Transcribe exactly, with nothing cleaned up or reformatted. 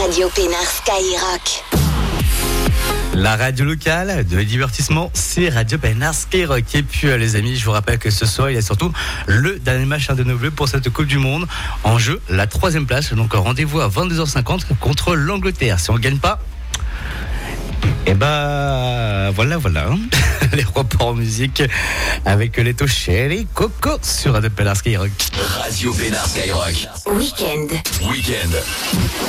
Radio Pénard Skyrock. La radio locale de divertissement, c'est Radio Pénard Skyrock. Et puis euh, les amis, je vous rappelle que ce soir, il y a surtout le dernier match de nos bleus pour cette Coupe du Monde. En jeu, la troisième place. Donc rendez-vous à vingt-deux heures cinquante contre l'Angleterre. Si on ne gagne pas, et bah voilà, voilà. Les reports en musique avec les Chéri Coco sur Radio Pénard Skyrock. Radio Pénard Skyrock. Week-end. Week-end.